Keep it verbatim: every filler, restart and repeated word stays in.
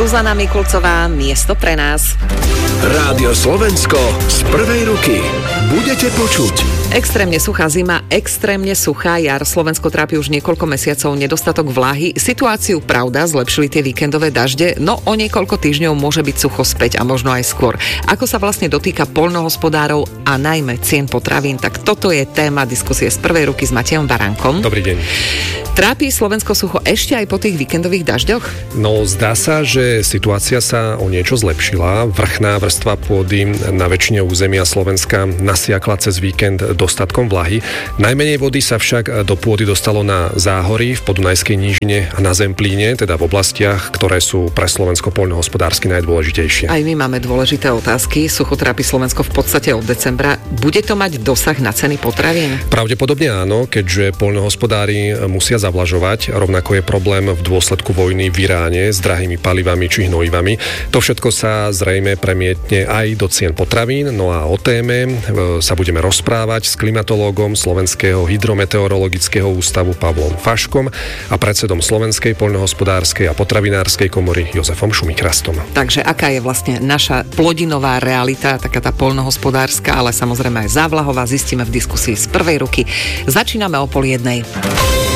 Zuzana Mikulcová, miesto pre nás. Rádio Slovensko z prvej ruky. Budete počuť. Extrémne suchá zima, extrémne suchá jar. Slovensko trápi už niekoľko mesiacov nedostatok vlahy. Situáciu, pravda, zlepšili tie víkendové dažde, no o niekoľko týždňov môže byť sucho späť a možno aj skôr. Ako sa vlastne dotýka poľnohospodárov a najmä cien potravín, tak toto je téma diskusie z prvej ruky s Matejom Baránkom. Dobrý deň. Trápi Slovensko sucho ešte aj po tých víkendových dažďoch? No, zdá sa, že situácia sa o niečo zlepšila. Vrchná vrstva pôdy na väčšine územia Slovenska nasiakla cez víkend dostatkom vlahy. Najmenej vody sa však do pôdy dostalo na Záhorí, v Podunajskej nížine a na Zemplíne, teda v oblastiach, ktoré sú pre Slovensko poľnohospodársky najdôležitejšie. Aj my máme dôležité otázky. Sucho trápi Slovensko v podstate od decembra. Bude to mať dosah na ceny potravín? Pravdepodobne áno, keďže poľnohospodári musia zavlažovať. Rovnako je problém v dôsledku vojny v Iráne s drahými palivami či hnojivami. To všetko sa zrejme premietne aj do cien potravín. No a o téme sa budeme rozprávať s klimatológom Slovenského hydrometeorologického ústavu Pavlom Faškom a predsedom Slovenskej poľnohospodárskej a potravinárskej komory Jozefom Šumikrastom. Takže aká je vlastne naša plodinová realita, taká tá poľnohospodárska, ale samozrejme aj závlahová, zistíme v diskusii z prvej ruky. Začíname o pol jednej.